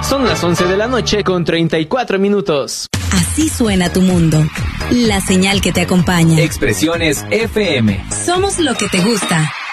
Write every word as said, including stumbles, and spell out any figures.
Son las once de la noche con treinta y cuatro minutos. Así suena tu mundo. La señal que te acompaña. Expresiones F M. Somos lo que te gusta.